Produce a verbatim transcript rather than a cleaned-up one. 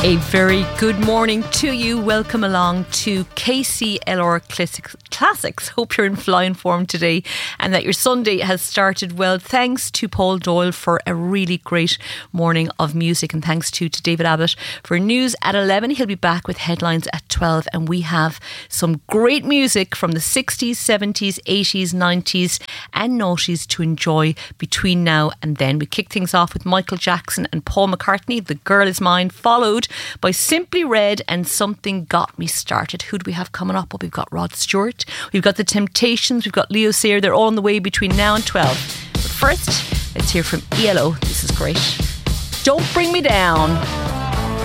A very good morning to you. Welcome along to K C L R Classics. Classics. Hope you're in flying form today and that your Sunday has started well. Thanks to Paul Doyle for a really great morning of music, and thanks to, to David Abbott for news at eleven. He'll be back with headlines at twelve, and we have some great music from the sixties, seventies, eighties, nineties and noughties to enjoy between now and then. We kick things off with Michael Jackson and Paul McCartney, The Girl Is Mine, followed by Simply Red and Something Got Me Started. Who do we have coming up? Well, we've got Rod Stewart, we've got The Temptations, we've got Leo Sayer. They're all on the way between now and twelve. But first, let's hear from E L O. This is great. Don't Bring Me Down.